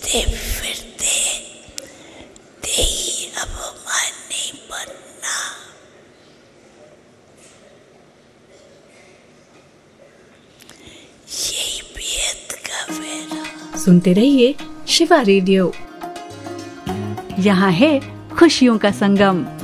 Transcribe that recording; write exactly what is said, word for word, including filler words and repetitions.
चलते फिरते देही अपमान नहीं बनना। यही बेहद का फेरा। सुनते रहिए शिवा रेडियो, यहाँ है खुशियों का संगम।